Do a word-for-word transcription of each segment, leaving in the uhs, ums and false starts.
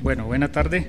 Bueno, buena tarde.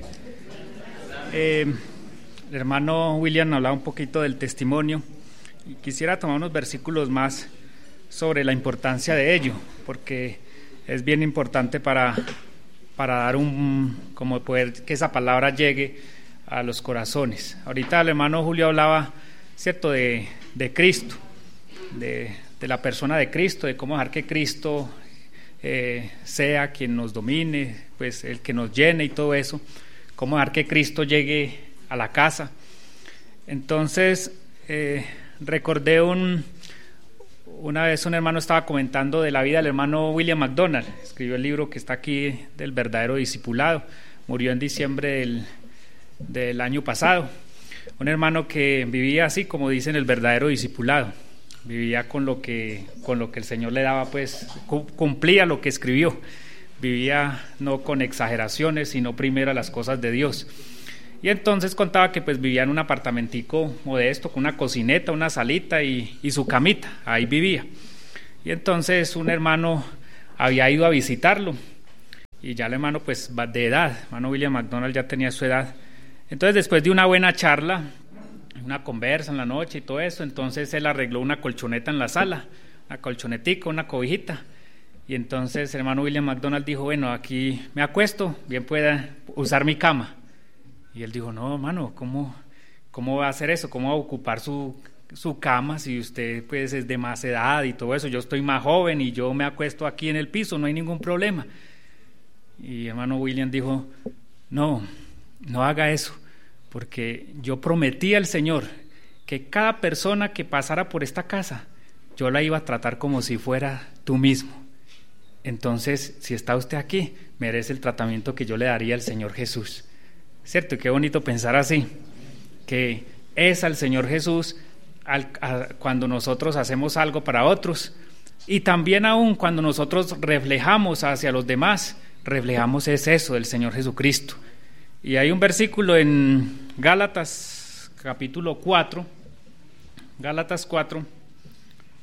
Eh, el hermano William hablaba un poquito del testimonio y quisiera tomar unos versículos más sobre la importancia de ello, porque es bien importante para, para dar un, como poder que esa palabra llegue a los corazones. Ahorita el hermano Julio hablaba, cierto, de, de Cristo, de, de la persona de Cristo, de cómo dejar que Cristo eh, sea quien nos domine, pues el que nos llene y todo eso, cómo dejar que Cristo llegue a la casa. Entonces eh, recordé un una vez un hermano estaba comentando de la vida del hermano William MacDonald. Escribió el libro que está aquí, del verdadero discipulado. Murió en diciembre del, del año pasado. Un hermano que vivía así, como dicen, el verdadero discipulado. Vivía con lo que con lo que el Señor le daba, pues cumplía lo que escribió. Vivía no con exageraciones, sino primero las cosas de Dios. Y entonces contaba que pues vivía en un apartamentico modesto, con una cocineta, una salita y, y su camita, ahí vivía. Y entonces un hermano había ido a visitarlo, y ya el hermano pues de edad, hermano William MacDonald ya tenía su edad. Entonces después de una buena charla, una conversa en la noche y todo eso, entonces él arregló una colchoneta en la sala, una colchonetica, una cobijita. Y entonces el hermano William MacDonald dijo, bueno, aquí me acuesto, bien pueda usar mi cama. Y él dijo, no, hermano, ¿cómo, cómo va a hacer eso? ¿Cómo va a ocupar su, su cama si usted pues es de más edad y todo eso? Yo estoy más joven y yo me acuesto aquí en el piso, no hay ningún problema. Y hermano William dijo, no, no haga eso, porque yo prometí al Señor que cada persona que pasara por esta casa, yo la iba a tratar como si fuera tú mismo. Entonces, si está usted aquí, merece el tratamiento que yo le daría al Señor Jesús. ¿Cierto? Qué bonito pensar así, que es al Señor Jesús al, a, cuando nosotros hacemos algo para otros, y también aún cuando nosotros reflejamos hacia los demás, reflejamos es eso del Señor Jesucristo. Y hay un versículo en Gálatas capítulo cuatro, Gálatas cuatro,